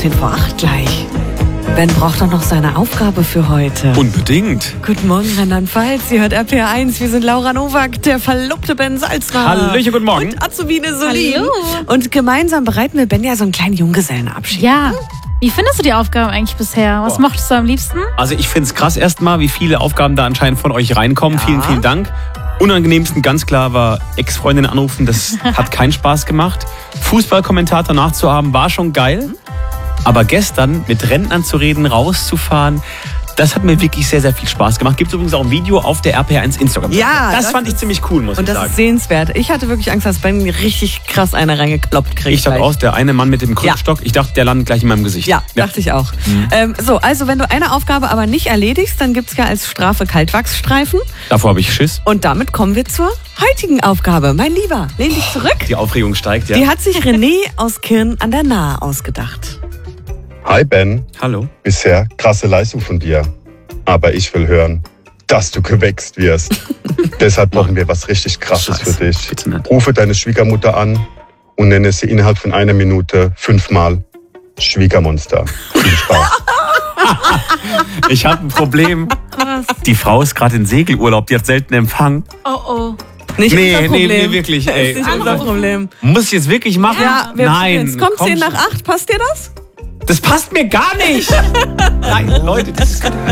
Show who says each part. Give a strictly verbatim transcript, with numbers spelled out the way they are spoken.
Speaker 1: Viertelchen vor acht gleich. Ben braucht doch noch seine Aufgabe für heute.
Speaker 2: Unbedingt.
Speaker 1: Guten Morgen, Rheinland-Pfalz. Sie hört R P R eins. Wir sind Laura Nowak, der verlobte Ben Salzra.
Speaker 2: Hallöchen, guten Morgen.
Speaker 1: Und Azubine Solin.
Speaker 3: Hallo.
Speaker 1: Und gemeinsam bereiten wir Ben ja so einen kleinen Junggesellenabschied.
Speaker 3: Ja. Wie findest du die Aufgaben eigentlich bisher? Was
Speaker 2: Boah.
Speaker 3: mochtest du am liebsten?
Speaker 2: Also ich finde es krass erstmal, wie viele Aufgaben da anscheinend von euch reinkommen.
Speaker 1: Ja.
Speaker 2: Vielen, vielen Dank. Unangenehmsten ganz klar war Ex-Freundin anrufen. Das hat keinen Spaß gemacht. Fußballkommentator nachzuhaben war schon geil. Aber gestern mit Rentnern zu reden, rauszufahren, das hat mir wirklich sehr, sehr viel Spaß gemacht. Gibt es übrigens auch ein Video auf der R P R eins Instagram.
Speaker 1: Ja,
Speaker 2: das,
Speaker 1: das
Speaker 2: fand ich
Speaker 1: ist-
Speaker 2: ziemlich cool, muss
Speaker 1: Und
Speaker 2: ich
Speaker 1: das
Speaker 2: sagen.
Speaker 1: ist sehenswert. Ich hatte wirklich Angst, dass Ben richtig krass eine reingekloppt kriegt.
Speaker 2: Ich dachte
Speaker 1: gleich.
Speaker 2: aus, der eine Mann mit dem Krückstock, ich dachte, der landet gleich in meinem Gesicht.
Speaker 1: Ja, dachte ich auch. Ähm, so, also wenn du eine Aufgabe aber nicht erledigst, dann gibt's ja als Strafe Kaltwachsstreifen.
Speaker 2: Davor habe ich Schiss.
Speaker 1: Und damit kommen wir zur heutigen Aufgabe. Mein Lieber, lehn dich zurück.
Speaker 2: Die Aufregung steigt, ja.
Speaker 1: Die hat sich René aus Kirn an der Nahe ausgedacht.
Speaker 4: Hi Ben,
Speaker 2: Hallo.
Speaker 4: bisher krasse Leistung von dir. Aber ich will hören, dass du gewächst wirst. Deshalb brauchen wir was richtig Krasses
Speaker 2: Scheiße,
Speaker 4: für dich.
Speaker 2: bitte nicht.
Speaker 4: Rufe deine Schwiegermutter an und nenne sie innerhalb von einer Minute fünfmal Schwiegermonster. Viel Spaß.
Speaker 2: Ich habe ein Problem. Die Frau ist gerade in Segelurlaub, die hat selten Empfang.
Speaker 3: Oh oh.
Speaker 1: Nicht
Speaker 2: Nee,
Speaker 1: unser
Speaker 2: nee,
Speaker 1: Problem.
Speaker 2: nee, wirklich, ey.
Speaker 1: Das ist nicht unser Problem.
Speaker 2: Muss ich jetzt wirklich machen?
Speaker 1: Ja, wir
Speaker 2: Nein.
Speaker 1: Jetzt kommt
Speaker 2: komm
Speaker 1: zehn nach
Speaker 2: schon.
Speaker 1: acht. Passt dir das?
Speaker 2: Das passt mir gar nicht. Nein, Leute, das ist